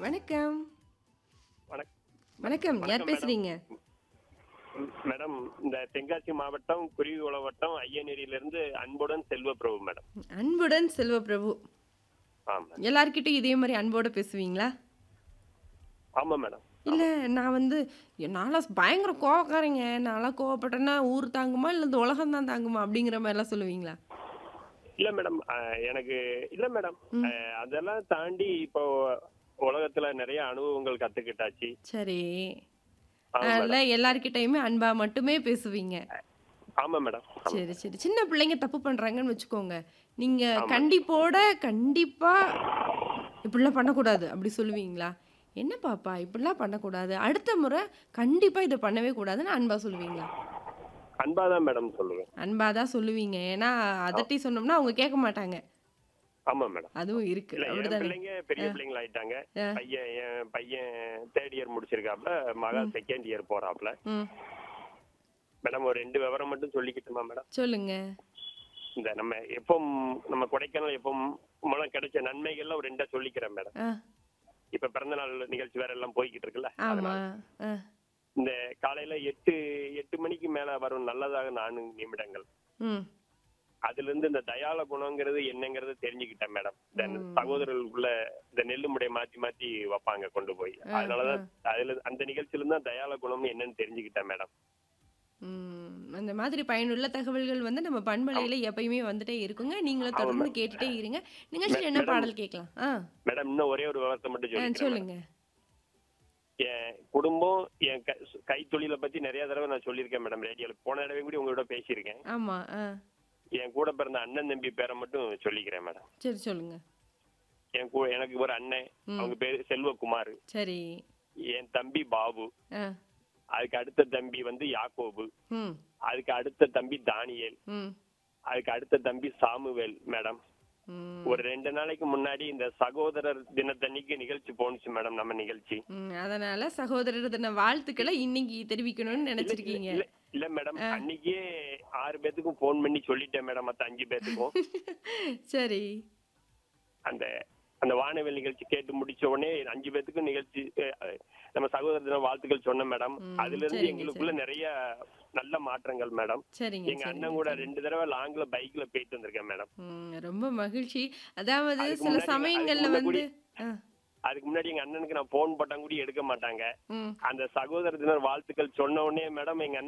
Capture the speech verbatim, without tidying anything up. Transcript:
வணக்கம். வணக் வணக்கம். யார் வணக்கம் மேடம். பேசுறீங்க? ம், மேடம் இந்த தென்காசி மாவட்டம் குருவிகுளம் வட்டம் ஐயனேரியிலிருந்து அன்புடன் செல்வப்பிரபு மேடம். அன்புடன் செல்வப்பிரபு. ஆமா எல்லார்கிட்டயும் இதே மாரி அன்போட பேசுவீங்களா? ஆமா மேடம். இல்ல ஆமா. நான் வந்து நான்லாம் பயங்கர கோவக்காரங்க. நான்லாம் கோவப்பட்டேன்னா ஊர் தாங்குமா? இல்ல இந்த உலகம் தான் தாங்குமா? அப்படிங்கிற மாரிலாம் சொல்லுவீங்களா? இல்ல மேடம், அ, எனக்கு இல்ல மேடம். அ, ம். அதெல்லாம் தாண்டி இப்போ உலகத்துல நிறைய அனுபவங்கள் கத்துக்கிட்டாச்சு. சரி. ஆமா அதனால மேடம். எல்லார்கிட்டயுமே அன்பா மட்டுமே பேசுவீங்க. ஆமா மேடம். ஆமா. சரி, சரி. சின்ன பிள்ளைங்க தப்பு பண்றாங்கன்னு வச்சுக்கோங்க. நீங்க ஆமா. கண்டிப்போட கண்டிப்பா இப்படிலாம் பண்ணக்கூடாது அப்படி சொல்லுவீங்களா? என்ன பாப்பா இப்படிலாம் பண்ணக்கூடாது. அடுத்த முறை கண்டிப்பா இத பண்ணவே கூடாதுன்னு அன்பா சொல்லுவீங்களா? அன்பாதான் மேடம் சொல்லுவேன். அன்பா தான் சொல்லுவீங்க. ஏன்னா ஆ- அதட்டி சொன்னோம்னா அவங்க கேட்க மாட்டாங்க. ஆமா மேடம். அதுவும் இருக்கு. இல்ல, என் அப்படிதானே? பிள்ளைங்க பெரிய அ, பிள்ளைங்கள் ஆயிட்டாங்க. அ, பையன் என் பையன் தேர்ட் இயர் முடிச்சிருக்காப்ல, மகா ம், செகண்ட் இயர் போறாப்ல. ம். மேடம், ஒரு ரெண்டு விவரம் மட்டும் சொல்லிக்கிட்டுமா மேடம்? சொல்லுங்க. இந்த நம்ம எப்போ நம்ம கொடைக்கானல் எப்போ மூலம் கிடைச்ச நன்மைகள்ல ஒரு ரெண்டா சொல்லிக்கிறேன் மேடம். அ, இப்ப பிறந்த நாள் நிகழ்ச்சி வேற எல்லாம் போய்கிட்டு இருக்குல்ல, ஆமா. அதனால அ, இந்த காலையில எட்டு எட்டு மணிக்கு மேல வரும் நல்லதாக நான்கு நிமிடங்கள், ம், அதுல இருந்து இந்த தயால குணங்கிறது என்னங்கறது தெரிஞ்சுக்கிட்டேன் மேடம். இந்த ம். சகோதரர்களுக்குள்ள இந்த நெல்லு முடைய மாத்தி மாத்தி வைப்பாங்க கொண்டு போய், அ, அ. அதனாலதான் அதுல அந்த நிகழ்ச்சியில இருந்து தான் தயால குணம் என்னன்னு தெரிஞ்சுக்கிட்டேன் மேடம். ம். அந்த மாதிரி பயனுள்ள தகவல்கள் வந்து நம்ம ஆமா. பண்பலையில எப்பயுமே வந்துட்டே இருக்குங்க. நீங்களும் ஆமா தொடர்ந்து மேடம். கேட்டுட்டே இருங்க. மே- நிகழ்ச்சியில என்ன மேடம் பாடல் கேட்கலாம்? ஆ, மேடம் இன்னும் ஒரே ஒரு விவரத்தை மட்டும் ஆ சொல்லிக்கிறேன் மேடம். சொல்லுங்க. என் குடும்பம், என் கை கைத்தொழிலை பத்தி நிறைய தடவை நான் சொல்லியிருக்கேன் மேடம் ரேடியோல. போன தடவை கூட உங்களோட பேசியிருக்கேன். ஆமா. ஆ. என் கூட பிறந்த அண்ணன் தம்பி பேரை மட்டும் சொல்லிக்கிறேன் மேடம். சரி சொல்லுங்க. என் கூ எனக்கு ஒரு அண்ணன், ம். அவங்க பேரு செல்வகுமார். சரி. என் தம்பி பாபு. ஆ. அதுக்கு அடுத்த தம்பி வந்து யாக்கோபு. ம். அதுக்கு அடுத்த தம்பி தானியேல். ம். அதுக்கு அடுத்த தம்பி சாமுவேல் மேடம். ம். ஒரு ரெண்டு நாளைக்கு முன்னாடி இந்த சகோதரர் தினத்தன்னைக்கு நிகழ்ச்சி போனுச்சு மேடம், நம்ம நிகழ்ச்சி. ம். அதனால சகோதரர் தின வாழ்த்துக்கள இன்னைக்கு தெரிவிக்கணும்னு இல்ல இல்ல நெனச்சிருக்கீங்க. இல்ல இல்ல மேடம், ஆ. அன்னைக்கே ஆறு பேத்துக்கும் போன் பண்ணி சொல்லிட்டேன் மேடம், மத்த அஞ்சு பேத்துக்கும். சரி. அந்த அந்த வானவில் நிகழ்ச்சி கேட்டு முடிச்ச உடனே அஞ்சு பேத்துக்கும் நிகழ்ச்சி, அஹ், நம்ம சகோதர தின வாழ்த்துக்கள் சொன்னேன் மேடம். ம். அதுல இருந்து சரிங்க, எங்களுக்குள்ள சரி. நிறைய நல்ல மாற்றங்கள் மேடம். சரிங்க, எங்க சரிங்க, அண்ணன் கூட சரிங்க. ரெண்டு தடவை லாங்ல பைக்ல போயிட்டு வந்திருக்கேன் மேடம். ம். ரொம்ப மகிழ்ச்சி. அதாவது அதுக்கு சில முன்னாடி எங்க- அதுக்கு சமயங்கள்ல முன்னாடி வந்து ஆ. அதுக்கு முன்னாடி எங்க அண்ணனுக்கு நான் போன் போட்டா கூட எடுக்க மாட்டாங்க. ம். அந்த சகோதர தினர் வாழ்த்துக்கள் சொன்ன உடனே மேடம் எங்க